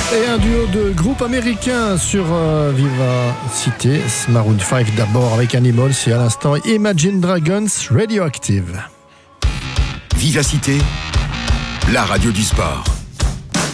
Et un duo de groupes américains sur Vivacité. Maroon 5 d'abord avec Animals et à l'instant Imagine Dragons Radioactive. Vivacité, la radio du sport.